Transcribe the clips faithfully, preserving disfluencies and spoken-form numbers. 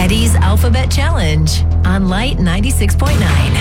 Eddie's Alphabet Challenge on Light ninety-six point nine.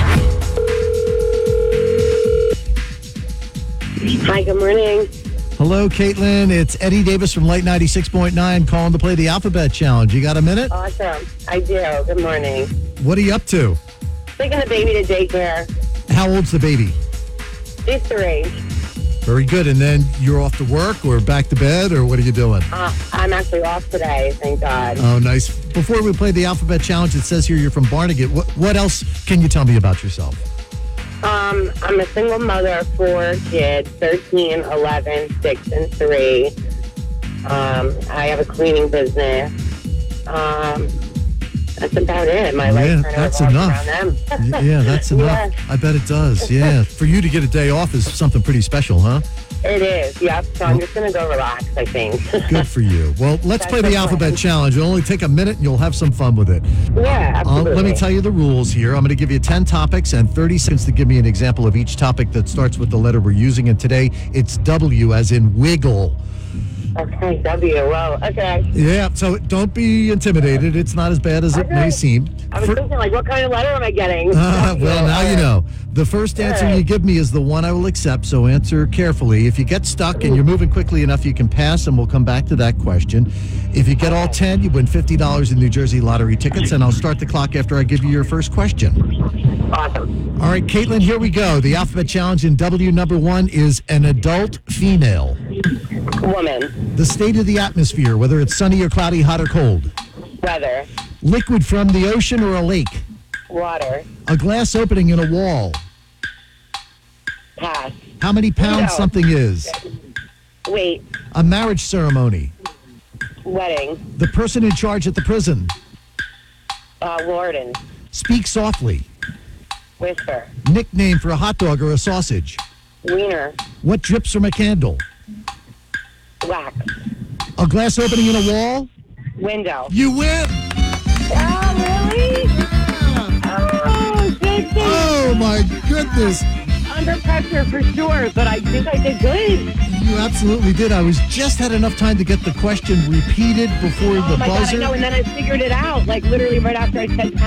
Hi, good morning. Hello, Caitlin. It's Eddie Davis from Light ninety-six point nine calling to play the Alphabet Challenge. You got a minute? Awesome. I do. Good morning. What are you up to? Taking the baby to daycare. How old's the baby? She's three. Very good. And then you're off to work or back to bed, or what are you doing? Uh, I'm actually off today, thank God. Oh, nice. Before we play the Alphabet Challenge, it says here you're from Barnegat. What, what else can you tell me about yourself? Um, I'm a single mother of four kids, thirteen, eleven, six, and three. Um, I have a cleaning business. Um, that's about it. My Yeah, life kind of that's revolves enough. around them. Y- Yeah, that's enough. Yeah. I bet it does. Yeah. For you to get a day off is something pretty special, huh? It is, yep. So I'm just going to go relax, I think. Good for you. Well, let's That's play the the plan. Alphabet Challenge. It'll only take a minute and you'll have some fun with it. Yeah, Uh, absolutely. let me tell you the rules here. I'm going to give you ten topics and thirty seconds to give me an example of each topic that starts with the letter we're using. And today it's W as in wiggle. Okay, W. Well, okay. Yeah, so don't be intimidated. It's not as bad as it Okay. may seem. I was For- thinking, like, what kind of letter am I getting? Uh, W. well, now All you right. know. The first answer All right. you give me is the one I will accept, so answer carefully. If you get stuck and you're moving quickly enough, you can pass, and we'll come back to that question. If you get all ten, you win fifty dollars in New Jersey lottery tickets, and I'll start the clock after I give you your first question. Awesome. All right, Caitlin, here we go. The Alphabet Challenge in W number one is an adult female. Woman. The state of the atmosphere, whether it's sunny or cloudy, hot or cold. Weather. Liquid from the ocean or a lake. Water. A glass opening in a wall. Pass. How many pounds Window. something is. Wait. A marriage ceremony. Wedding. The person in charge at the prison. Uh, warden. Speak softly. Whisper. Nickname for a hot dog or a sausage. Wiener. What drips from a candle. Wax. A glass opening in a wall. Window. You win. Oh, really? Oh, good thing. Oh, my goodness. Under pressure for sure, but I think I did good. You absolutely did. I was just had enough time to get the question repeated before Oh, the my God, I buzzer. know. And then I figured it out, like, literally right after I said